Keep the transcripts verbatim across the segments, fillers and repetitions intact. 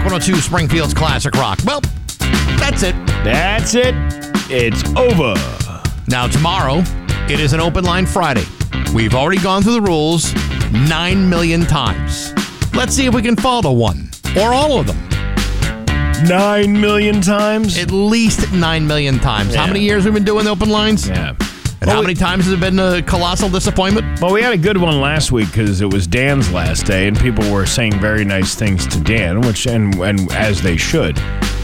one oh two, Springfield's Classic Rock. Well, that's it. That's it. It's over. Now, tomorrow, it is an open line Friday. We've already gone through the rules nine million times. Let's see if we can follow one or all of them. Nine million times? At least nine million times. Yeah. How many years have we been doing open lines? Yeah. And well, how many times has it been a colossal disappointment? Well, we had a good one last week because it was Dan's last day, and people were saying very nice things to Dan, which and, and as they should.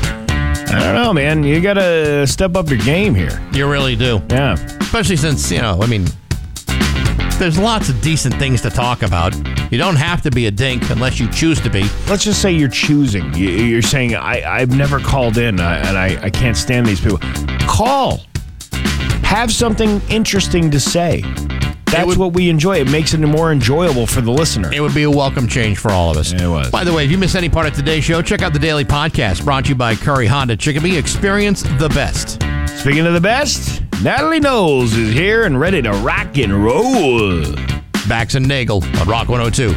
I don't know, man. You got to step up your game here. You really do. Yeah. Especially since, you know, I mean, there's lots of decent things to talk about. You don't have to be a dink unless you choose to be. Let's just say you're choosing. You're saying, I, I've never called in, and I, I can't stand these people. Call. Have something interesting to say. That's would, what we enjoy. It makes it more enjoyable for the listener. It would be a welcome change for all of us. It was. By the way, if you missed any part of today's show, check out the daily podcast brought to you by Curry Honda Chicopee. Experience the best. Speaking of the best, Natalie Knowles is here and ready to rock and roll. Bax and Nagel on Rock one oh two.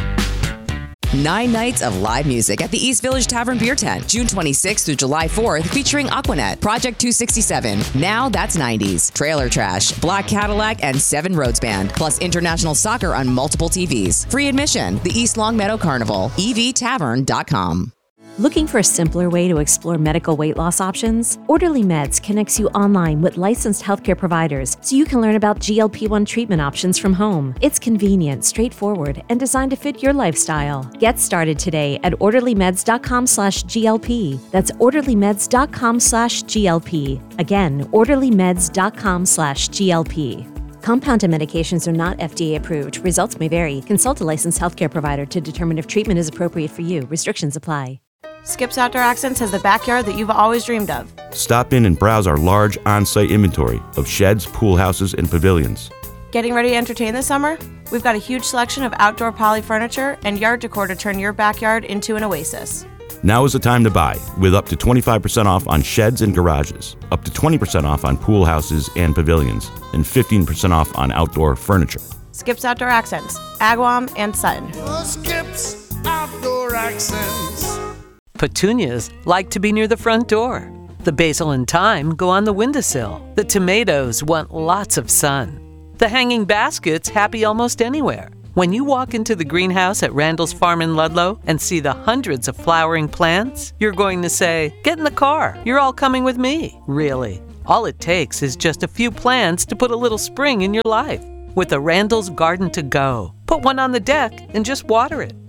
Nine nights of live music at the East Village Tavern Beer Tent, June twenty-sixth through July fourth, featuring Aquanet, Project two sixty-seven, Now That's nineties, Trailer Trash, Black Cadillac, and Seven Roads Band, plus international soccer on multiple T Vs. Free admission, the East Longmeadow Carnival, e v tavern dot com. Looking for a simpler way to explore medical weight loss options? Orderly Meds connects you online with licensed healthcare providers so you can learn about G L P one treatment options from home. It's convenient, straightforward, and designed to fit your lifestyle. Get started today at orderlymeds.com slash GLP. That's orderlymeds.com slash GLP. Again, orderlymeds.com slash GLP. Compounded medications are not F D A approved. Results may vary. Consult a licensed healthcare provider to determine if treatment is appropriate for you. Restrictions apply. Skip's Outdoor Accents has the backyard that you've always dreamed of. Stop in and browse our large on-site inventory of sheds, pool houses, and pavilions. Getting ready to entertain this summer? We've got a huge selection of outdoor poly furniture and yard decor to turn your backyard into an oasis. Now is the time to buy, with up to twenty-five percent off on sheds and garages, up to twenty percent off on pool houses and pavilions, and fifteen percent off on outdoor furniture. Skip's Outdoor Accents, Agawam and Sutton. Skip's Outdoor Accents. Petunias like to be near the front door. The basil and thyme go on the windowsill. The tomatoes want lots of sun. The hanging basket's happy almost anywhere. When you walk into the greenhouse at Randall's Farm in Ludlow and see the hundreds of flowering plants, you're going to say, "Get in the car. You're all coming with me." Really, all it takes is just a few plants to put a little spring in your life. With a Randall's Garden to Go, put one on the deck and just water it.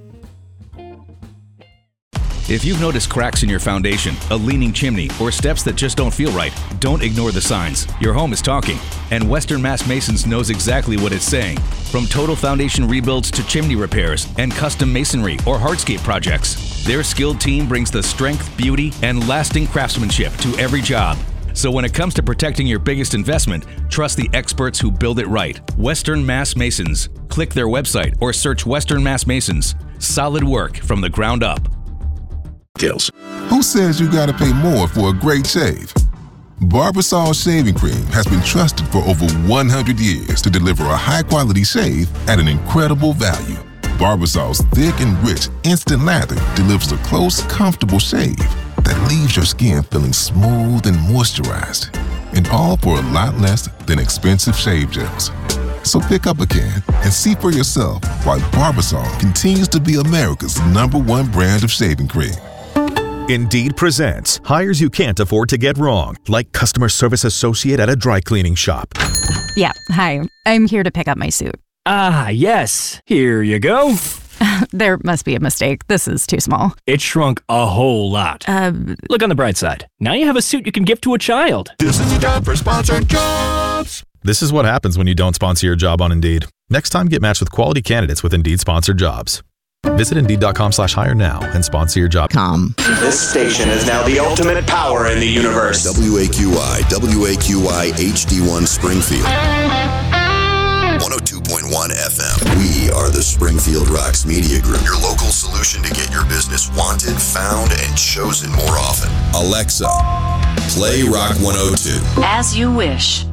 If you've noticed cracks in your foundation, a leaning chimney, or steps that just don't feel right, don't ignore the signs. Your home is talking, and Western Mass Masons knows exactly what it's saying. From total foundation rebuilds to chimney repairs and custom masonry or hardscape projects, their skilled team brings the strength, beauty, and lasting craftsmanship to every job. So when it comes to protecting your biggest investment, trust the experts who build it right. Western Mass Masons. Click their website or search Western Mass Masons. Solid work from the ground up. Who says you gotta pay more for a great shave? Barbasol Shaving Cream has been trusted for over one hundred years to deliver a high-quality shave at an incredible value. Barbasol's thick and rich instant lather delivers a close, comfortable shave that leaves your skin feeling smooth and moisturized, and all for a lot less than expensive shave gels. So pick up a can and see for yourself why Barbasol continues to be America's number one brand of shaving cream. Indeed presents hires you can't afford to get wrong, like customer service associate at a dry cleaning shop. Yeah, hi. I'm here to pick up my suit. Ah, yes. Here you go. There must be a mistake. This is too small. It shrunk a whole lot. Uh, Look on the bright side. Now you have a suit you can give to a child. This is the time for sponsored jobs. This is what happens when you don't sponsor your job on Indeed. Next time, get matched with quality candidates with Indeed sponsored jobs. Visit Indeed.com slash hire now and sponsor your job. Com. This station is now the ultimate power in the universe. W A Q I, W A Q I H D one Springfield. one oh two point one F M. We are the Springfield Rocks Media Group, your local solution to get your business wanted, found, and chosen more often. Alexa, play Rock one oh two. As you wish.